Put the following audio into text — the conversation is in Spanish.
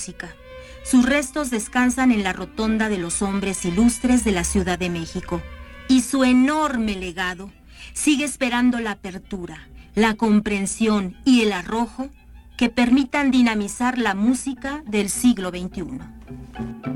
música. Sus restos descansan en la Rotonda de los Hombres Ilustres de la Ciudad de México. Y su enorme legado sigue esperando la apertura, la comprensión y el arrojo que permitan dinamizar la música del siglo XXI.